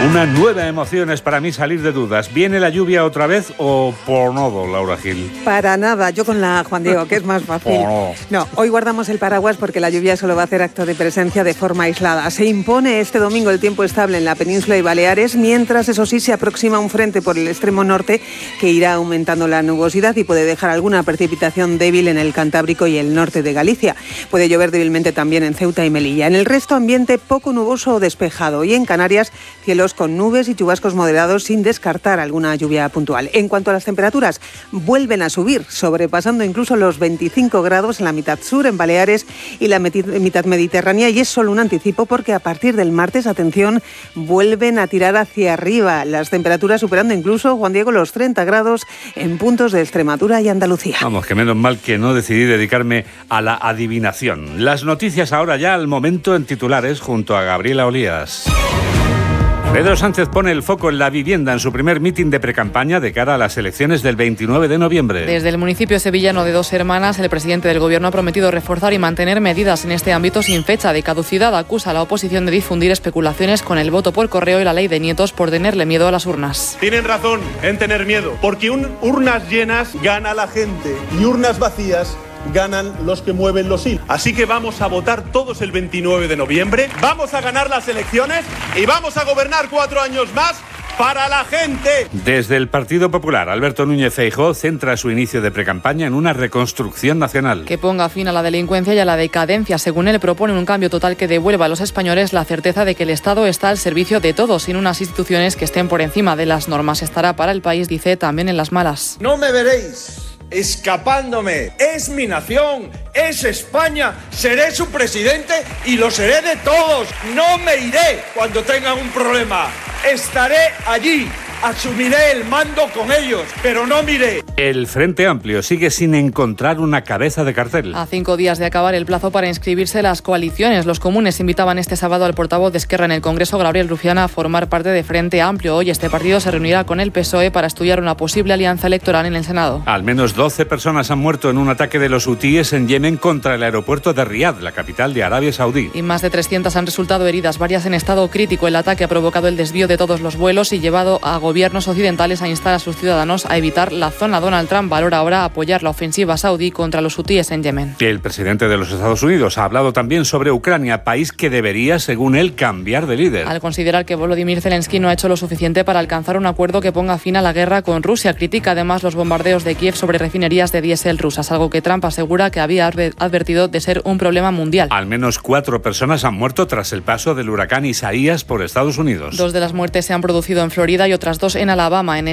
Una nueva emoción es para mí salir de dudas. ¿Viene la lluvia otra vez o por nodo, Laura Gil? Para nada, yo con la Juan Diego, que es más fácil. No, hoy guardamos el paraguas porque la lluvia solo va a hacer acto de presencia de forma aislada. Se impone este domingo el tiempo estable en la península y Baleares, mientras, eso sí, se aproxima un frente por el extremo norte que irá aumentando la nubosidad y puede dejar alguna precipitación débil en el Cantábrico y el norte de Galicia. Puede llover débilmente también en Ceuta y Melilla. En el resto, ambiente poco nuboso o despejado. Y en Canarias, cielos con nubes y chubascos moderados sin descartar alguna lluvia puntual. En cuanto a las temperaturas, vuelven a subir, sobrepasando incluso los 25 grados en la mitad sur, en Baleares y la mitad mediterránea, y es solo un anticipo porque a partir del martes, atención, vuelven a tirar hacia arriba, las temperaturas superando incluso, Juan Diego, los 30 grados en puntos de Extremadura y Andalucía. Vamos, que menos mal que no decidí dedicarme a la adivinación. Las noticias ahora ya al momento en titulares junto a Gabriela Olías. Pedro Sánchez pone el foco en la vivienda en su primer mitin de precampaña de cara a las elecciones del 29 de noviembre. Desde el municipio sevillano de Dos Hermanas, el presidente del Gobierno ha prometido reforzar y mantener medidas en este ámbito sin fecha de caducidad. Acusa a la oposición de difundir especulaciones con el voto por correo y la ley de nietos por tenerle miedo a las urnas. Tienen razón en tener miedo, porque urnas llenas gana la gente y urnas vacías ganan los que mueven los hilos. Así que vamos a votar todos el 29 de noviembre, vamos a ganar las elecciones y vamos a gobernar 4 años más para la gente. Desde el Partido Popular, Alberto Núñez Feijóo centra su inicio de precampaña en una reconstrucción nacional. Que ponga fin a la delincuencia y a la decadencia. Según él, propone un cambio total que devuelva a los españoles la certeza de que el Estado está al servicio de todos, sin unas instituciones que estén por encima de las normas. Estará para el país, dice, también en las malas. No me veréis escapándome. Es mi nación, es España, seré su presidente y lo seré de todos. No me iré cuando tengan un problema. Estaré allí, asumiré el mando con ellos, pero no miré. El Frente Amplio sigue sin encontrar una cabeza de cartel. A 5 días de acabar el plazo para inscribirse las coaliciones, los comunes invitaban este sábado al portavoz de Esquerra en el Congreso, Gabriel Rufián, a formar parte de Frente Amplio. Hoy este partido se reunirá con el PSOE para estudiar una posible alianza electoral en el Senado. Al menos 12 personas han muerto en un ataque de los hutíes en Yemen contra el aeropuerto de Riad, la capital de Arabia Saudí. Y más de 300 han resultado heridas, varias en estado crítico. El ataque ha provocado el desvío de todos los vuelos y llevado a gobiernos occidentales a instar a sus ciudadanos a evitar la zona. Donald Trump valora ahora apoyar la ofensiva saudí contra los hutíes en Yemen. El presidente de los Estados Unidos ha hablado también sobre Ucrania, país que debería, según él, cambiar de líder. Al considerar que Volodymyr Zelensky no ha hecho lo suficiente para alcanzar un acuerdo que ponga fin a la guerra con Rusia, critica además los bombardeos de Kiev sobre refinerías de diésel rusas, algo que Trump asegura que había advertido de ser un problema mundial. Al menos 4 personas han muerto tras el paso del huracán Isaías por Estados Unidos. 2 de las muertes se han producido en Florida y otras 2 en Alabama. En